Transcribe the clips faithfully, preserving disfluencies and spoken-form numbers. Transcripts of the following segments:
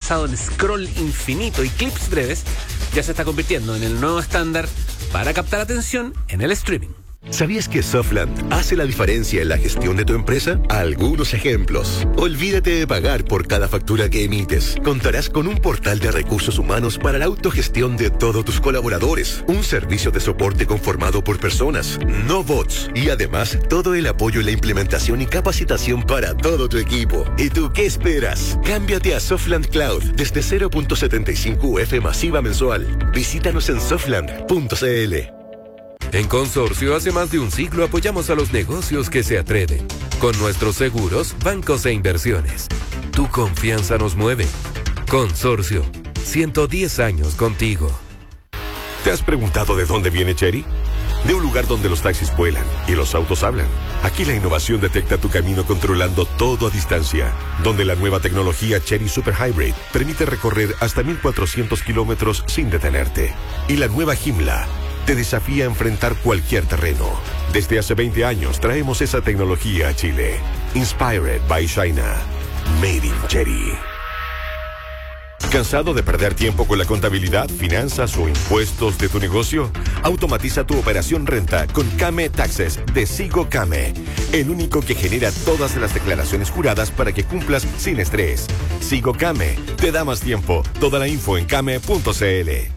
basado en scroll infinito y clips breves, ya se está convirtiendo en el nuevo estándar para captar atención en el streaming. ¿Sabías que Softland hace la diferencia en la gestión de tu empresa? Algunos ejemplos. Olvídate de pagar por cada factura que emites. Contarás con un portal de recursos humanos para la autogestión de todos tus colaboradores. Un servicio de soporte conformado por personas, no bots. Y además, todo el apoyo en la implementación y capacitación para todo tu equipo. ¿Y tú qué esperas? Cámbiate a Softland Cloud desde cero punto setenta y cinco U F masiva mensual. Visítanos en softland punto c l. En Consorcio, hace más de un siglo apoyamos a los negocios que se atreven. Con nuestros seguros, bancos e inversiones. Tu confianza nos mueve. Consorcio, ciento diez años contigo. ¿Te has preguntado de dónde viene Chery? De un lugar donde los taxis vuelan y los autos hablan. Aquí la innovación detecta tu camino controlando todo a distancia. Donde la nueva tecnología Chery Super Hybrid permite recorrer hasta mil cuatrocientos kilómetros sin detenerte. Y la nueva Joomla te desafía a enfrentar cualquier terreno. Desde hace veinte años traemos esa tecnología a Chile. Inspired by China. Made in Chery. ¿Cansado de perder tiempo con la contabilidad, finanzas o impuestos de tu negocio? Automatiza tu operación renta con Kame Taxes de Sigo Kame, el único que genera todas las declaraciones juradas para que cumplas sin estrés. Sigo Kame te da más tiempo. Toda la info en kame punto c l.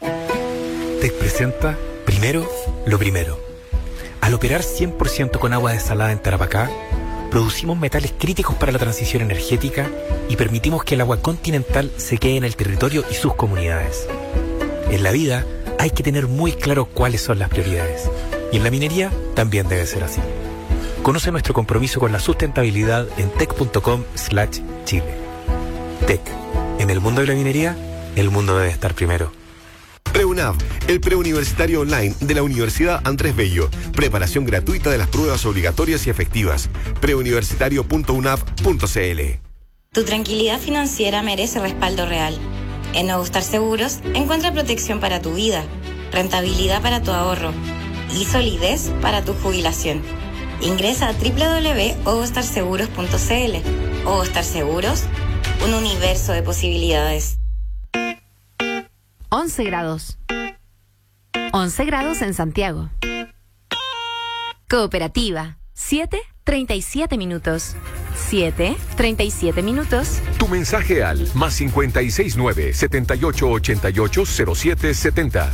Tec presenta Primero lo Primero. Al operar cien por ciento con agua desalada en Tarapacá, producimos metales críticos para la transición energética y permitimos que el agua continental se quede en el territorio y sus comunidades. En la vida hay que tener muy claro cuáles son las prioridades. Y en la minería también debe ser así. Conoce nuestro compromiso con la sustentabilidad en tec punto com slash chile. Tec. En el mundo de la minería, el mundo debe estar primero. PreUNAV, el preuniversitario online de la Universidad Andrés Bello. Preparación gratuita de las pruebas obligatorias y efectivas. preuniversitario punto u n a v punto c l. Tu tranquilidad financiera merece respaldo real. En Ogostar Seguros encuentra protección para tu vida, rentabilidad para tu ahorro y solidez para tu jubilación. Ingresa a doble u doble u doble u punto ogostar seguros punto c l. Ogostar Seguros, un universo de posibilidades. once grados. once grados en Santiago. Cooperativa. siete, treinta y siete minutos. siete, treinta y siete minutos. Tu mensaje al más cincuenta y seis nueve, setenta y ocho ochenta y ocho cero siete setenta.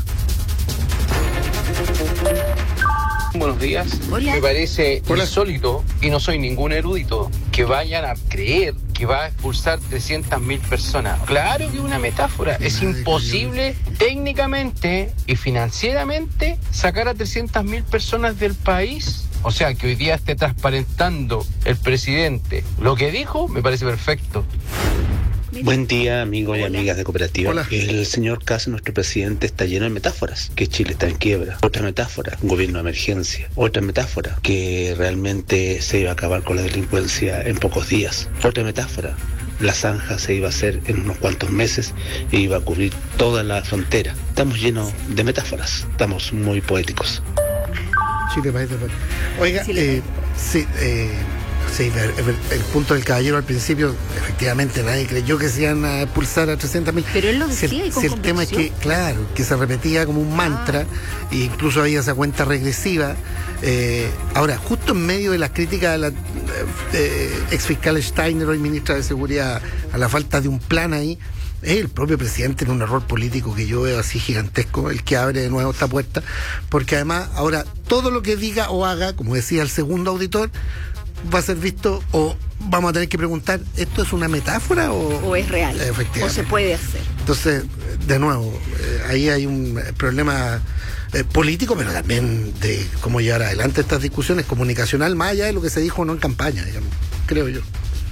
Buenos días. Hola. Me parece insólito, y no soy ningún erudito, que vayan a creer que va a expulsar trescientas mil personas. Claro que es una metáfora. Es imposible técnicamente y financieramente sacar a trescientas mil personas del país. O sea, que hoy día esté transparentando el presidente lo que dijo, me parece perfecto. Buen día, amigos y amigas de Cooperativa. Hola. El señor Kast, nuestro presidente, está lleno de metáforas. Que Chile está en quiebra. Otra metáfora, un gobierno de emergencia. Otra metáfora, que realmente se iba a acabar con la delincuencia en pocos días. Otra metáfora, la zanja se iba a hacer en unos cuantos meses e iba a cubrir toda la frontera. Estamos llenos de metáforas. Estamos muy poéticos. Chile, país de... Oiga, eh, sí, eh... Sí, el, el punto del caballero al principio, efectivamente nadie creyó que se iban a expulsar a trescientas mil. Pero él lo decía si, y con si el tema es que, claro, que se repetía como un mantra, ah. e incluso había esa cuenta regresiva. Eh, ahora, justo en medio de las críticas de la eh, ex fiscal Steiner, hoy ministra de Seguridad, a la falta de un plan ahí, es el propio presidente en un error político que yo veo así gigantesco, el que abre de nuevo esta puerta, porque además ahora todo lo que diga o haga, como decía el segundo auditor, va a ser visto o vamos a tener que preguntar, ¿esto es una metáfora o, o es real? Efectivamente. O se puede hacer. Entonces, de nuevo, eh, ahí hay un problema eh, político, pero también de cómo llevar adelante estas discusiones, comunicacional, más allá de lo que se dijo o no en campaña, digamos, creo yo.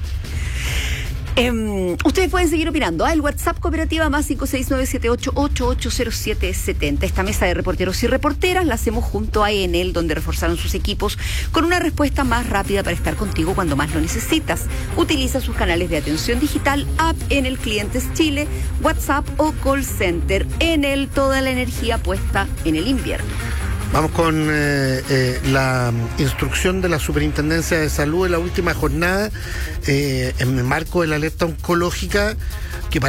Eh, ustedes pueden seguir opinando. Ah, el WhatsApp Cooperativa más cinco seis nueve siete ocho ocho ocho cero siete siete cero. Esta mesa de reporteros y reporteras la hacemos junto a Enel, donde reforzaron sus equipos con una respuesta más rápida para estar contigo cuando más lo necesitas. Utiliza sus canales de atención digital, app Enel Clientes Chile, WhatsApp o call center. Enel, toda la energía puesta en el invierno. Vamos con eh, eh, la instrucción de la Superintendencia de Salud en la última jornada, eh, en el marco de la alerta oncológica, que